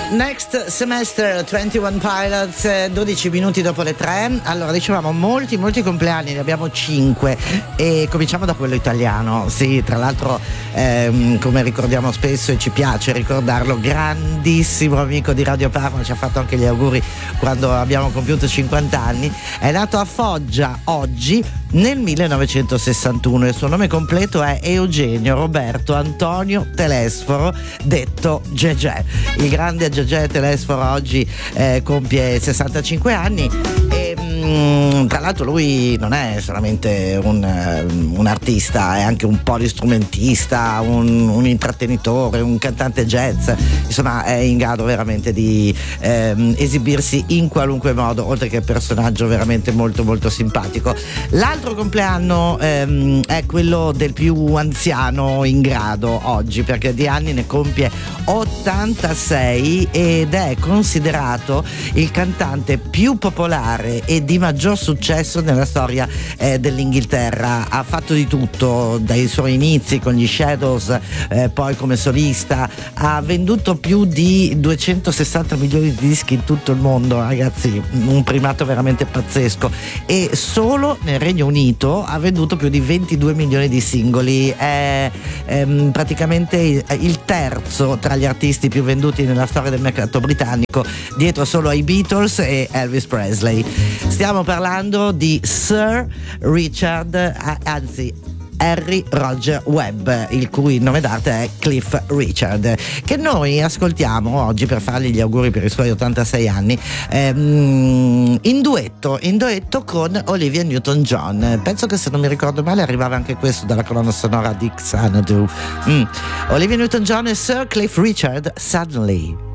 Next Semester 21 Pilots, 12 minuti dopo le 3. Allora, dicevamo molti compleanni, ne abbiamo 5 e cominciamo da quello italiano. Sì, tra l'altro come ricordiamo spesso e ci piace ricordarlo, grandissimo amico di Radio Parma, ci ha fatto anche gli auguri quando abbiamo compiuto 50 anni. È nato a Foggia oggi nel 1961. Il suo nome completo è Eugenio Roberto Antonio Telesforo, detto Gegè. Il grande Gegè Telesforo oggi compie 65 anni e tra l'altro lui non è solamente un artista, è anche un polistrumentista, un intrattenitore, un cantante jazz, insomma è in grado veramente di esibirsi in qualunque modo, oltre che personaggio veramente molto simpatico. L'altro compleanno è quello del più anziano in grado oggi, perché di anni ne compie 86 ed è considerato il cantante più popolare e di maggior successo nella storia dell'Inghilterra. Ha fatto di tutto dai suoi inizi con gli Shadows, poi come solista, ha venduto più di 260 milioni di dischi in tutto il mondo, ragazzi, un primato veramente pazzesco, e solo nel Regno Unito ha venduto più di 22 milioni di singoli. È praticamente il terzo tra gli artisti più venduti nella storia del mercato britannico, dietro solo ai Beatles e Elvis Presley. Stiamo parlando di Sir Richard, Harry Roger Webb, il cui nome d'arte è Cliff Richard, che noi ascoltiamo oggi per fargli gli auguri per i suoi 86 anni in duetto con Olivia Newton-John. Penso che, se non mi ricordo male, arrivava anche questo dalla colonna sonora di Xanadu. Olivia Newton-John e Sir Cliff Richard, Suddenly.